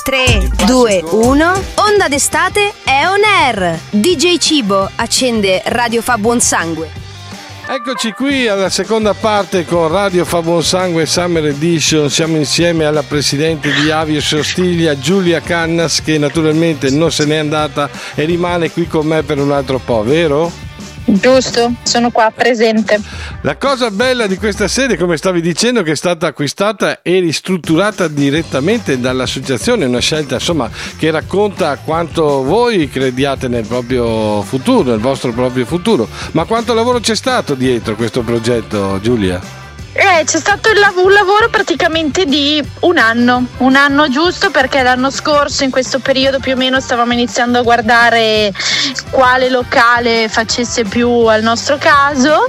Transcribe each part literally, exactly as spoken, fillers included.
tre, due, uno. Onda d'estate è on air. D J Cibo accende Radio Fa Buon Sangue. Eccoci qui alla seconda parte con Radio Fa Buon Sangue Summer Edition. Siamo insieme alla presidente di Avios Ostiglia, Giulia Cannas, che naturalmente non se n'è andata e rimane qui con me per un altro po', vero? Giusto, sono qua presente. La cosa bella di questa sede, come stavi dicendo, che è stata acquistata e ristrutturata direttamente dall'associazione, una scelta insomma che racconta quanto voi crediate nel proprio futuro, nel vostro proprio futuro. Ma quanto lavoro c'è stato dietro questo progetto, Giulia? Eh, c'è stato il lav- un lavoro praticamente di un anno, un anno giusto, perché l'anno scorso in questo periodo più o meno stavamo iniziando a guardare quale locale facesse più al nostro caso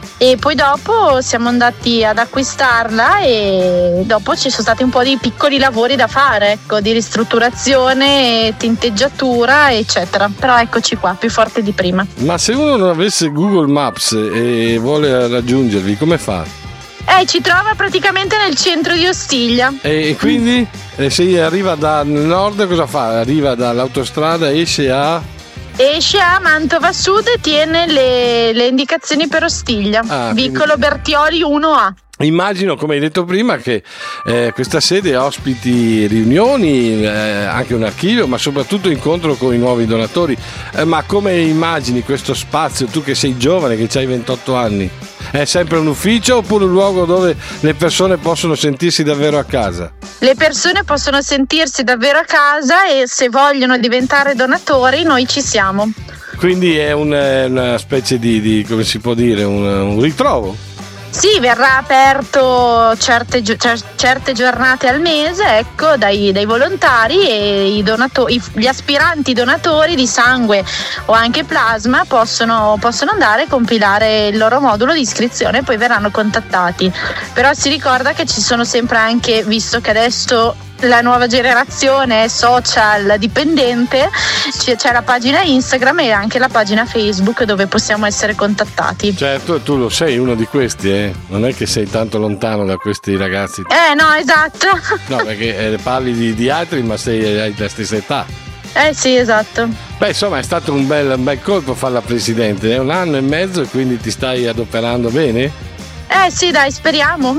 e poi dopo siamo andati ad acquistarla e dopo ci sono stati un po' di piccoli lavori da fare, ecco, di ristrutturazione, tinteggiatura eccetera, però eccoci qua, più forte di prima. Ma se uno non avesse Google Maps e vuole raggiungervi, come fa? Eh, ci trova praticamente nel centro di Ostiglia. E quindi eh, se arriva dal nord cosa fa? Arriva dall'autostrada, esce a... Esce a Mantova Sud e tiene le, le indicazioni per Ostiglia. Ah, Vicolo quindi... Bertioli uno A. Immagino, come hai detto prima, che eh, questa sede ospiti riunioni, eh, anche un archivio, ma soprattutto incontro con i nuovi donatori. Eh, ma come immagini questo spazio, tu che sei giovane, che hai ventotto anni? È sempre un ufficio oppure un luogo dove le persone possono sentirsi davvero a casa? Le persone possono sentirsi davvero a casa e se vogliono diventare donatori noi ci siamo. Quindi è un, una specie di, di, come si può dire, un, un ritrovo? Sì, verrà aperto certe, certe giornate al mese, ecco, dai, dai volontari e i donatori, gli aspiranti donatori di sangue o anche plasma possono, possono andare a compilare il loro modulo di iscrizione e poi verranno contattati. Però si ricorda che ci sono sempre anche, visto che adesso la nuova generazione è social dipendente, c'è la pagina Instagram e anche la pagina Facebook dove possiamo essere contattati. Certo, tu lo sei uno di questi, eh? Non è che sei tanto lontano da questi ragazzi. Eh no, esatto. No, perché eh, parli di, di altri, ma sei, hai la stessa età. Eh sì, esatto. Beh, insomma, è stato un bel, un bel colpo farla presidente, è un anno e mezzo e quindi ti stai adoperando bene? Eh sì, dai, speriamo.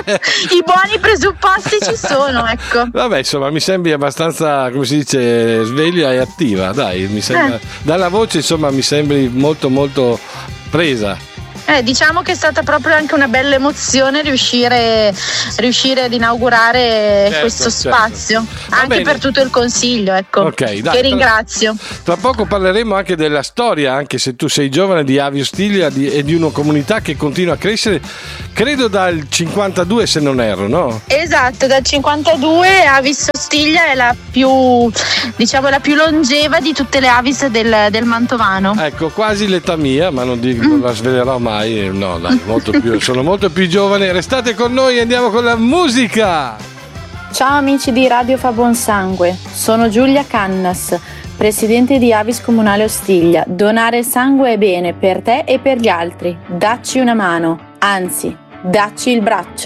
I buoni presupposti ci sono, ecco. Vabbè, insomma, mi sembri abbastanza, come si dice, sveglia e attiva, dai, mi sembra, eh. Dalla voce, insomma, mi sembri molto molto presa. Eh, diciamo che è stata proprio anche una bella emozione riuscire, riuscire ad inaugurare certo, questo spazio, certo. Anche bene. Per tutto il consiglio, ecco, okay, dai, che ringrazio. Tra, tra poco parleremo anche della storia, anche se tu sei giovane, di Avios Ostiglia e di una comunità che continua a crescere, credo dal cinquantadue se non erro, no? Esatto, dal cinquantadue Avios Ostiglia è la più, diciamo, la più longeva di tutte le Avis del, del Mantovano. Ecco, quasi l'età mia, ma non, dico, mm. non la svelerò mai. No, dai, molto più, sono molto più giovane. Restate con noi e andiamo con la musica. Ciao amici di Radio Fa Buon Sangue, sono Giulia Cannas, presidente di Avis Comunale Ostiglia. Donare sangue è bene per te e per gli altri. Dacci una mano, anzi, dacci il braccio.